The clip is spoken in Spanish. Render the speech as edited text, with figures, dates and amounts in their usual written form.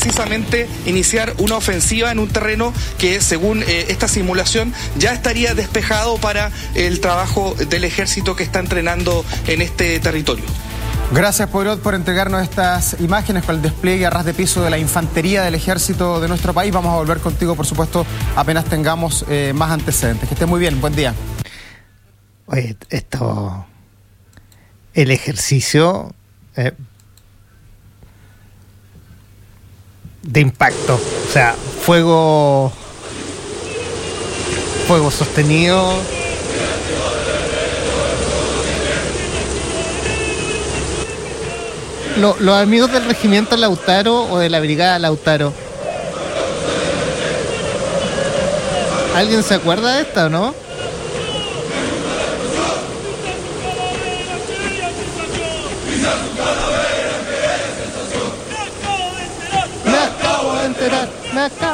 precisamente iniciar una ofensiva en un terreno que, según esta simulación, ya estaría despejado para el trabajo del ejército que está entrenando en este territorio. Gracias, Poirot, por entregarnos estas imágenes con el despliegue a ras de piso de la infantería del ejército de nuestro país. Vamos a volver contigo, por supuesto, apenas tengamos más antecedentes. Que esté muy bien, buen día. Oye, el ejercicio de impacto, o sea, fuego sostenido. Los amigos del regimiento Lautaro o de la brigada Lautaro, ¿alguien se acuerda de esta o no? Me acabo de enterar.